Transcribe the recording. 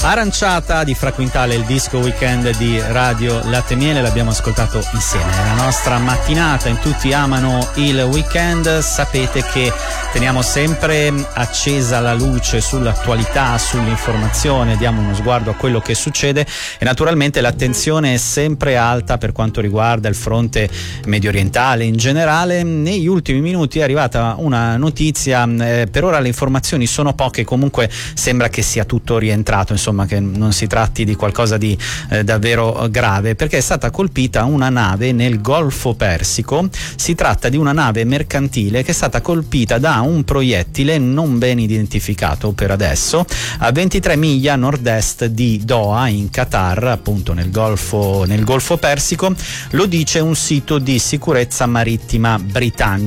Aranciata di Fra Quintale, il disco weekend di Radio Latte Miele, l'abbiamo ascoltato insieme. È la nostra mattinata, in tutti amano il weekend. Sapete che teniamo sempre accesa la luce sull'attualità, sull'informazione, diamo uno sguardo a quello che succede e naturalmente l'attenzione è sempre alta per quanto riguarda il fronte medio orientale in generale. Negli ultimi minuti è arrivata una notizia, per ora le informazioni sono poche, comunque sembra che sia tutto rientrato, insomma che non si tratti di qualcosa di davvero grave, perché è stata colpita una nave nel Golfo Persico. Si tratta di una nave mercantile che è stata colpita da un proiettile non ben identificato per adesso a 23 miglia a nord-est di Doha in Qatar, appunto nel Golfo Persico. Lo dice un sito di sicurezza marittima britannico.